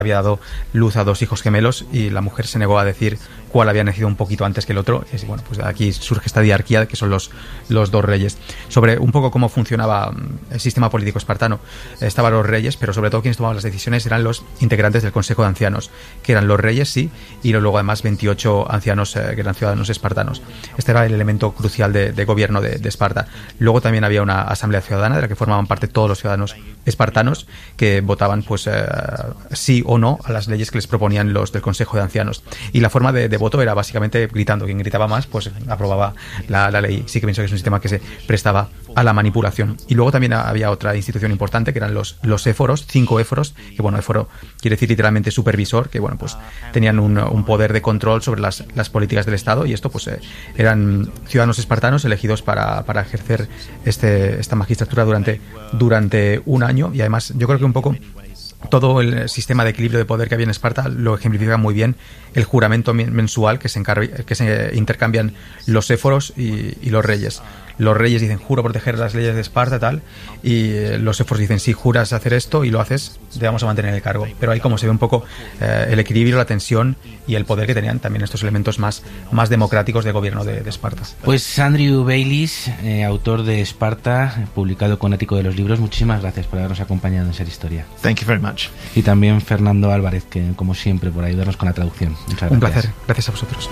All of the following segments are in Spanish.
había dado luz a 2 hijos gemelos y la mujer se negó a decir cuál había nacido un poquito antes que el otro. Y bueno, pues aquí surge esta diarquía que son los 2 reyes. Sobre un poco cómo funcionaba el sistema político espartano, estaban los reyes, pero sobre todo quienes tomaban las decisiones eran los integrantes del Consejo de Ancianos, que eran los reyes, sí, y luego además 28 ancianos que eran ciudadanos espartanos. Este era el elemento crucial de gobierno de Esparta. Luego también había una asamblea ciudadana de la que formaban parte todos los ciudadanos espartanos que votaban pues sí o no a las leyes que les proponían los del Consejo de Ancianos. Y la forma de voto era básicamente gritando. Quien gritaba más, pues aprobaba la ley. Sí que pienso que es un sistema que se prestaba a la manipulación. Y luego también había otra institución importante que eran los éforos, 5 éforos, que bueno, éforo quiere decir literalmente supervisor, que bueno, pues tenían un poder de control sobre las políticas del Estado, y esto pues eran ciudadanos espartanos elegidos para ejercer esta magistratura durante un año. Y además yo creo que un poco todo el sistema de equilibrio de poder que había en Esparta lo ejemplifica muy bien el juramento mensual que se intercambian los éforos y los reyes. Los reyes dicen juro proteger las leyes de Esparta, tal, y los éforos dicen si juras hacer esto y lo haces, te vamos a mantener el cargo. Pero ahí como se ve un poco el equilibrio, la tensión y el poder que tenían también estos elementos más democráticos de gobierno de Esparta. Pues Andrew Baylis, autor de Esparta, publicado con Ático de los Libros, muchísimas gracias por habernos acompañado en Ser Historia. Thank you very much. Y también Fernando Álvarez, que como siempre por ayudarnos con la traducción. Muchas gracias. Un placer, gracias a vosotros.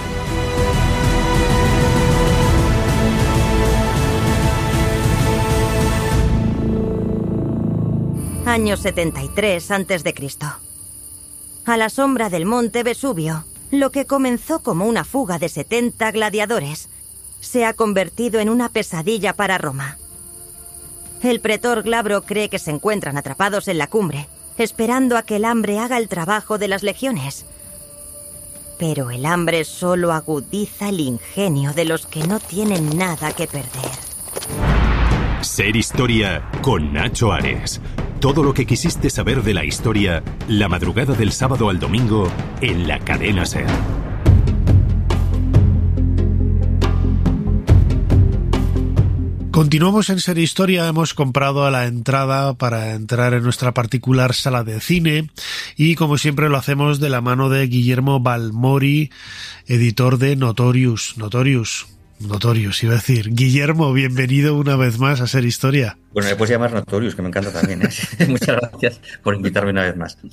Año 73 a.C. A la sombra del monte Vesubio, lo que comenzó como una fuga de 70 gladiadores se ha convertido en una pesadilla para Roma. El pretor Glabro cree que se encuentran atrapados en la cumbre, esperando a que el hambre haga el trabajo de las legiones. Pero el hambre solo agudiza el ingenio de los que no tienen nada que perder. Ser Historia con Nacho Ares. Todo lo que quisiste saber de la historia, la madrugada del sábado al domingo, en la cadena SER. Continuamos en Ser Historia. Hemos comprado la entrada para entrar en nuestra particular sala de cine y como siempre lo hacemos de la mano de Guillermo Balmori, editor de Notorious, iba a decir. Guillermo, bienvenido una vez más a Ser Historia. Bueno, me puedes llamar Notorious, que me encanta también, ¿eh? Muchas gracias por invitarme una vez más.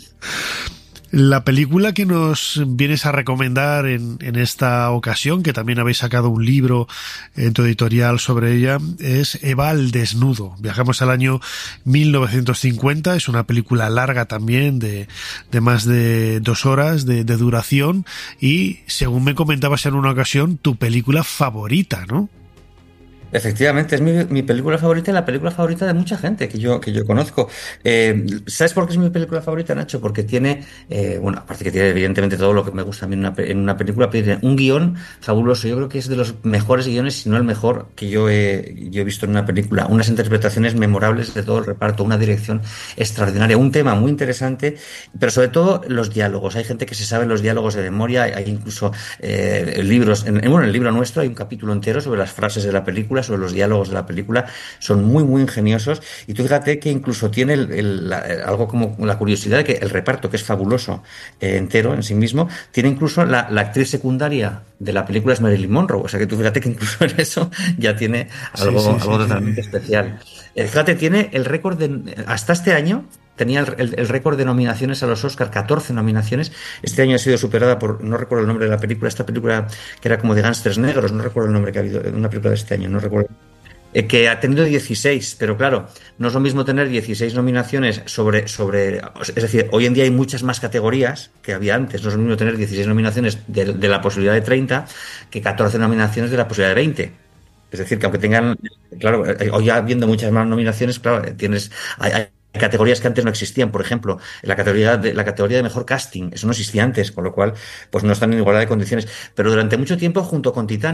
La película que nos vienes a recomendar en esta ocasión, que también habéis sacado un libro en tu editorial sobre ella, es Eva al desnudo. Viajamos al año 1950, es una película larga también, de más de 2 horas de duración, y según me comentabas en una ocasión, tu película favorita, ¿no? Efectivamente, es mi película favorita y la película favorita de mucha gente que yo conozco. ¿Sabes por qué es mi película favorita, Nacho? Porque tiene, aparte que tiene evidentemente todo lo que me gusta a mí en una película, pero tiene un guión fabuloso. Yo creo que es de los mejores guiones, si no el mejor, que yo he visto en una película. Unas interpretaciones memorables de todo el reparto, una dirección extraordinaria, un tema muy interesante, pero sobre todo los diálogos. Hay gente que se sabe los diálogos de memoria, hay incluso libros. En el libro nuestro hay un capítulo entero sobre las frases de la película, sobre los diálogos de la película, son muy muy ingeniosos, y tú fíjate que incluso tiene algo como la curiosidad de que el reparto, que es fabuloso entero en sí mismo, tiene incluso la actriz secundaria de la película es Marilyn Monroe, o sea que tú fíjate que incluso en eso ya tiene algo totalmente especial. Fíjate, tiene el récord hasta este año. Tenía el récord de nominaciones a los Oscar, 14 nominaciones. Este año ha sido superada por, no recuerdo el nombre de la película, esta película que era como de gángsters negros, no recuerdo el nombre que ha habido, una película de este año, no recuerdo. Que ha tenido 16, pero claro, no es lo mismo tener 16 nominaciones sobre, es decir, hoy en día hay muchas más categorías que había antes, no es lo mismo tener 16 nominaciones de la posibilidad de 30 que 14 nominaciones de la posibilidad de 20. Es decir, que aunque tengan, claro, hoy habiendo muchas más nominaciones, claro, hay categorías que antes no existían. Por ejemplo, la categoría de mejor casting, eso no existía antes, con lo cual pues no están en igualdad de condiciones. Pero durante mucho tiempo, junto con Titanic,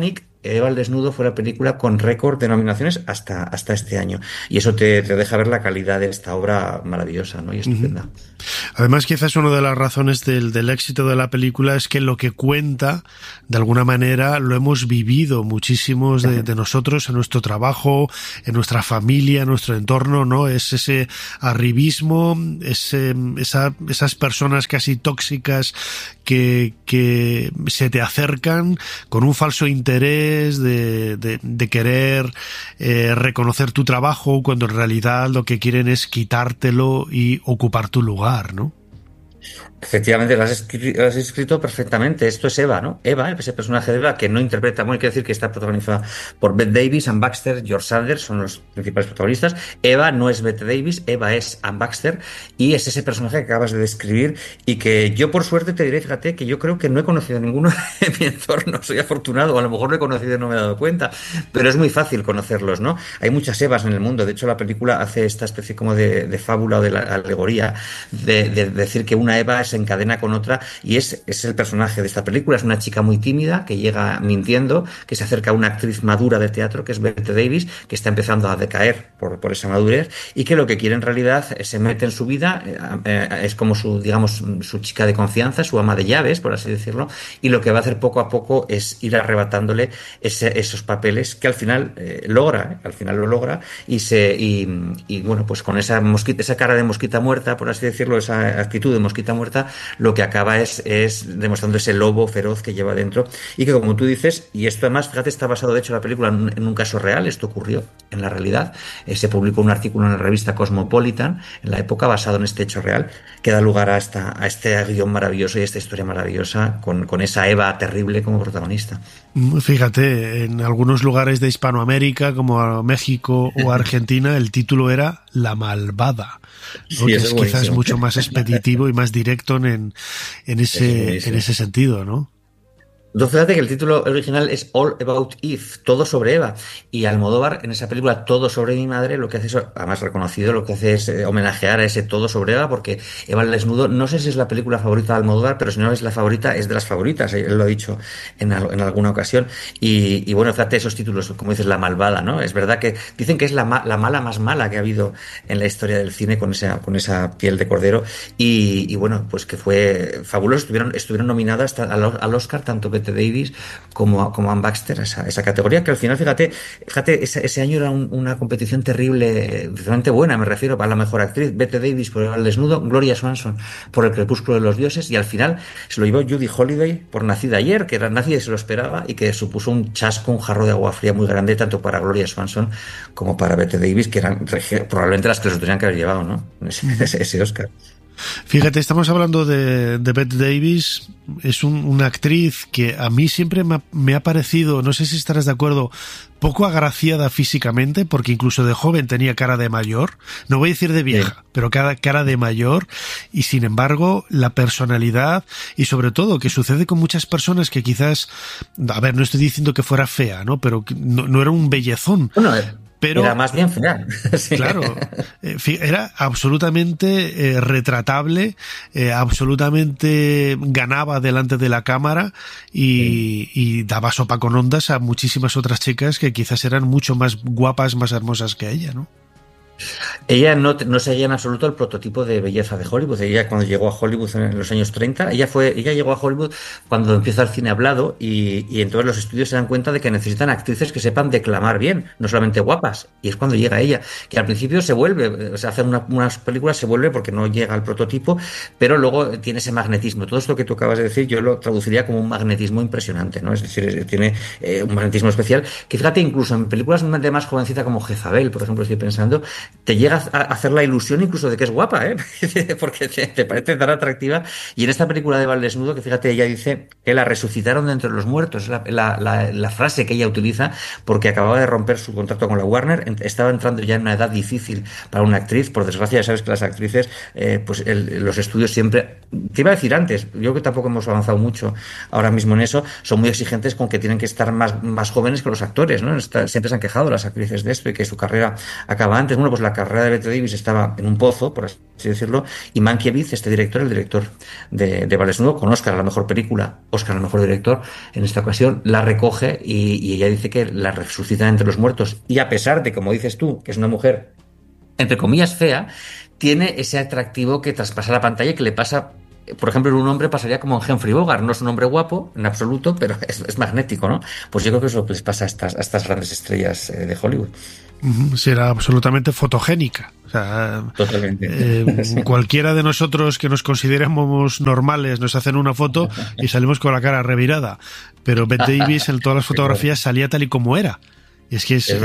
Eva al desnudo fue la película con récord de nominaciones hasta este año. Y eso te deja ver la calidad de esta obra maravillosa, ¿no? Y estupenda. Además, quizás una de las razones del éxito de la película es que lo que cuenta, de alguna manera, lo hemos vivido muchísimos de nosotros en nuestro trabajo, en nuestra familia, en nuestro entorno, ¿no? Es ese arribismo, esas personas casi tóxicas que se te acercan con un falso interés de querer reconocer tu trabajo, cuando en realidad lo que quieren es quitártelo y ocupar tu lugar, ¿no? Efectivamente, lo has escrito perfectamente. Esto es Eva, ¿no? Eva, ese personaje de Eva que no interpreta, bueno, hay que decir que está protagonizada por Bette Davis, Anne Baxter, George Sanders, son los principales protagonistas. Eva no es Bette Davis, Eva es Anne Baxter, y es ese personaje que acabas de describir y que yo, por suerte, te diré, fíjate, que yo creo que no he conocido a ninguno en mi entorno. Soy afortunado, o a lo mejor lo he conocido y no me he dado cuenta, pero es muy fácil conocerlos, ¿no? Hay muchas Evas en el mundo. De hecho, la película hace esta especie como de fábula o de la alegoría de decir que una Eva se encadena con otra, y es el personaje de esta película. Es una chica muy tímida que llega mintiendo, que se acerca a una actriz madura de teatro que es Bette Davis, que está empezando a decaer por esa madurez, y que lo que quiere en realidad se mete en su vida, es como su chica de confianza, su ama de llaves, por así decirlo, y lo que va a hacer poco a poco es ir arrebatándole esos papeles que al final lo logra, y bueno, pues con esa cara de mosquita muerta, por así decirlo, esa actitud de mosquita muerta, lo que acaba es demostrando ese lobo feroz que lleva dentro, y que, como tú dices, y esto además, fíjate, está basado de hecho la película en un caso real. Esto ocurrió en la realidad. Se publicó un artículo en la revista Cosmopolitan en la época basado en este hecho real, que da lugar a este guión maravilloso y a esta historia maravillosa con esa Eva terrible como protagonista. Fíjate, en algunos lugares de Hispanoamérica, como México o Argentina, el título era La Malvada, ¿no? Sí, Que es quizás mucho más expeditivo y más directo en ese sentido, ¿no? Entonces, fíjate que el título original es All About Eve, todo sobre Eva, y Almodóvar en esa película Todo sobre mi madre lo que hace es, además reconocido, lo que hace es homenajear a ese todo sobre Eva, porque Eva al desnudo, no sé si es la película favorita de Almodóvar, pero si no es la favorita, es de las favoritas, él lo ha dicho en alguna ocasión, y bueno, fíjate esos títulos, como dices, La Malvada, ¿no? Es verdad que dicen que es la mala más mala que ha habido en la historia del cine, con esa piel de cordero, y bueno, pues que fue fabuloso. Estuvieron nominadas al Oscar tanto Bette Davis como Anne Baxter, esa categoría, que al final, fíjate, ese año era una competición terrible, realmente buena, me refiero, para la mejor actriz. Bette Davis por El desnudo, Gloria Swanson por El crepúsculo de los dioses, y al final se lo llevó Judy Holliday por Nacida ayer, que nadie se lo esperaba y que supuso un chasco, un jarro de agua fría muy grande, tanto para Gloria Swanson como para Bette Davis, que eran probablemente las que los tenían que haber llevado, ¿no? Ese Oscar. Fíjate, estamos hablando de Bette Davis. Es una actriz que a mí siempre me ha parecido, no sé si estarás de acuerdo, poco agraciada físicamente, porque incluso de joven tenía cara de mayor, no voy a decir de vieja, sí, pero cara de mayor, y sin embargo la personalidad, y sobre todo que sucede con muchas personas que quizás, a ver, no estoy diciendo que fuera fea, ¿no? Pero no era un bellezón. Bueno, pero era más bien fea. Sí. Claro, era absolutamente retratable, absolutamente ganaba delante de la cámara y daba sopa con ondas a muchísimas otras chicas que quizás eran mucho más guapas, más hermosas que ella, ¿no? Ella no seguía en absoluto el prototipo de belleza de Hollywood. Ella, cuando llegó a Hollywood en los años 30, ella llegó a Hollywood cuando empieza el cine hablado, y entonces los estudios se dan cuenta de que necesitan actrices que sepan declamar bien, no solamente guapas, y es cuando llega ella, que al principio se vuelve, o sea, hace unas películas, se vuelve porque no llega al prototipo, pero luego tiene ese magnetismo. Todo esto que tú acabas de decir yo lo traduciría como un magnetismo impresionante, ¿no? Es decir, tiene un magnetismo especial, que fíjate, incluso en películas de más jovencita como Jezabel, por ejemplo, estoy pensando, te llega a hacer la ilusión incluso de que es guapa, ¿eh? Porque te parece tan atractiva. Y en esta película de Eva al desnudo, que fíjate, ella dice que la resucitaron de entre los muertos, la frase que ella utiliza, porque acababa de romper su contrato con la Warner, estaba entrando ya en una edad difícil para una actriz. Por desgracia, ya sabes que las actrices, los estudios siempre, te iba a decir antes, yo que tampoco hemos avanzado mucho ahora mismo en eso, son muy exigentes con que tienen que estar más jóvenes que los actores, ¿no? Siempre se han quejado las actrices de esto y que su carrera acaba antes. Bueno, pues la carrera de Bette Davis estaba en un pozo, por así decirlo, y Mankiewicz, el director de Val Desnudo, con Oscar a la mejor película, Oscar al mejor director, en esta ocasión, la recoge y ella dice que la resucitan entre los muertos. Y a pesar de, como dices tú, que es una mujer, entre comillas, fea, tiene ese atractivo que traspasa la pantalla y que le pasa... Por ejemplo, en un hombre pasaría como en Humphrey Bogart. No es un hombre guapo, en absoluto, pero es magnético, ¿no? Pues yo creo que es lo que les pasa a estas grandes estrellas de Hollywood. Será absolutamente fotogénica. O sea, totalmente. Cualquiera de nosotros que nos consideremos normales nos hacen una foto y salimos con la cara revirada. Pero Bette Davis en todas las fotografías salía tal y como era. Y es que eso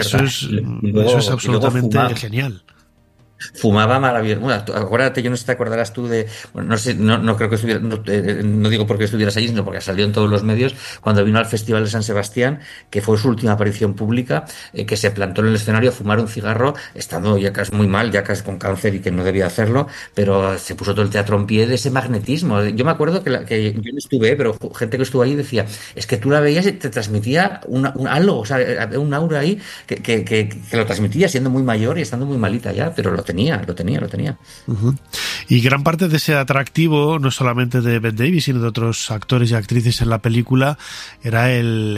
es absolutamente genial. Fumaba maravilloso. Bueno, acuérdate, yo no sé si te acordarás tú de... Bueno, no sé, no creo que estuviera... No digo porque estuvieras allí, sino porque salió en todos los medios, cuando vino al Festival de San Sebastián, que fue su última aparición pública, que se plantó en el escenario a fumar un cigarro, estando ya casi muy mal, ya casi con cáncer y que no debía hacerlo, pero se puso todo el teatro en pie de ese magnetismo. Yo me acuerdo que yo no estuve, pero gente que estuvo ahí decía, es que tú la veías y te transmitía algo, o sea, un aura ahí que lo transmitía siendo muy mayor y estando muy malita ya, pero lo tenía. Uh-huh. Y gran parte de ese atractivo, no solamente de Bette Davis, sino de otros actores y actrices en la película, era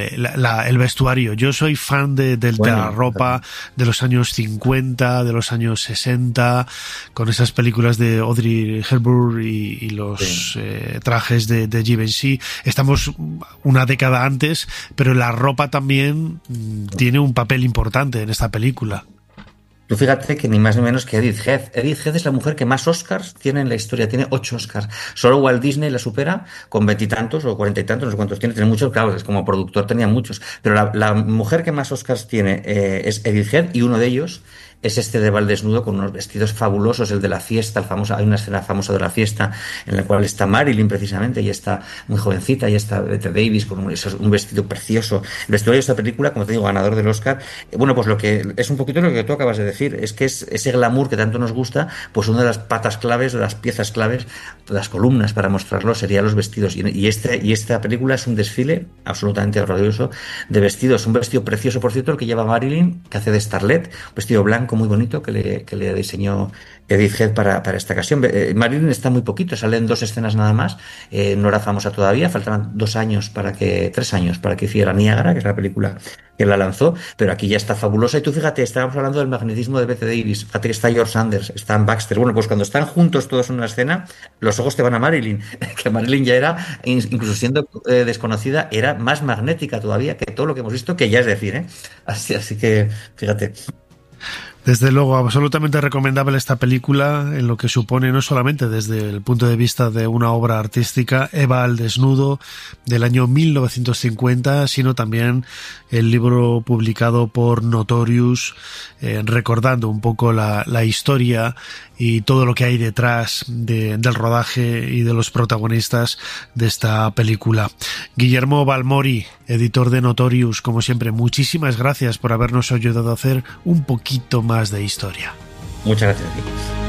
el vestuario. Yo soy fan de la ropa de los años 50, de los años 60, con esas películas de Audrey Hepburn y los trajes de Givenchy. Estamos una década antes, pero la ropa también tiene un papel importante en esta película. Tú fíjate que ni más ni menos que Edith Head. Edith Head es la mujer que más Oscars tiene en la historia, tiene 8 Oscars. Solo Walt Disney la supera con 20 y tantos o 40 y tantos, no sé cuántos tiene muchos, claro, es como productor tenía muchos. Pero la mujer que más Oscars tiene es Edith Head, y uno de ellos es este de Val Desnudo con unos vestidos fabulosos, el de la fiesta, hay una escena famosa de la fiesta en la cual está Marilyn precisamente, y está muy jovencita, y está Bette Davis con un vestido precioso. El vestuario de esta película, como te digo, ganador del Oscar. Bueno, pues lo que es un poquito lo que tú acabas de decir, es que es ese glamour que tanto nos gusta, pues una de las patas claves, de las piezas claves, de las columnas para mostrarlo serían los vestidos. Y esta película es un desfile absolutamente horroroso de vestidos. Un vestido precioso, por cierto, el que lleva Marilyn, que hace de Starlet, un vestido blanco muy bonito que le diseñó Edith Head para esta ocasión. Marilyn está muy poquito, sale en 2 escenas nada más, no era famosa todavía, faltaban 3 años para que hiciera Niágara, que es la película que la lanzó, pero aquí ya está fabulosa. Y tú fíjate, estábamos hablando del magnetismo de Bette Davis, fíjate que está George Sanders, está en Baxter. Bueno, pues cuando están juntos todos en una escena, los ojos te van a Marilyn, que Marilyn ya era, incluso siendo desconocida, era más magnética todavía que todo lo que hemos visto, que ya es decir, así que fíjate. Desde luego, absolutamente recomendable esta película en lo que supone, no solamente desde el punto de vista de una obra artística, Eva al desnudo, del año 1950, sino también el libro publicado por Notorious, recordando un poco la historia y todo lo que hay detrás del rodaje y de los protagonistas de esta película. Guillermo Balmori, editor de Notorious, como siempre, muchísimas gracias por habernos ayudado a hacer un poquito más de historia. Muchas gracias a ti.